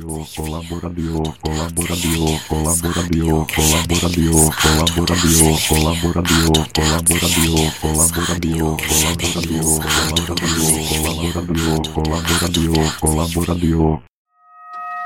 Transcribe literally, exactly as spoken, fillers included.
colaboradio, colaboradio, colaboradio, colaboradio, colaboradio, colaboradio, colaboradio, colaboradio, colaboradio, colaboradio, colaboradio, colaboradio, colaboradio, colaboradio.